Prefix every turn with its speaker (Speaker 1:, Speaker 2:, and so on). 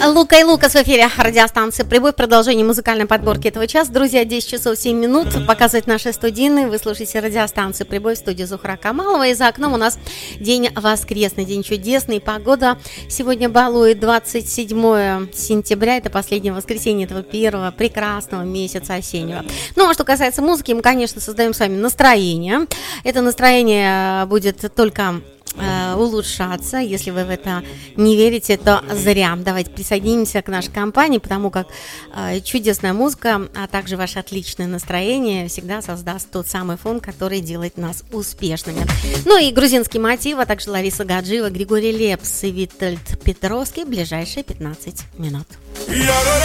Speaker 1: Лука и Лукас в эфире радиостанции «Прибой». Продолжение музыкальной подборки этого часа. Друзья, 10 часов 7 минут. Показывает наши студийные. Вы слушаете радиостанцию «Прибой» в студии Зухра Камалова. И за окном у нас день воскресный, день чудесный. Погода сегодня балует 27 сентября. Это последнее воскресенье этого первого прекрасного месяца осеннего. Ну, а что касается музыки, мы, конечно, создаем с вами настроение. Это настроение будет только улучшаться. Если вы в это не верите, то зря. Давайте присоединимся к нашей компании, потому как чудесная музыка, а также ваше отличное настроение всегда создаст тот самый фон, который делает нас успешными. Ну и грузинский мотив, а также Лариса Гаджиева, Григорий Лепс и Витальд Петровский в ближайшие 15 минут.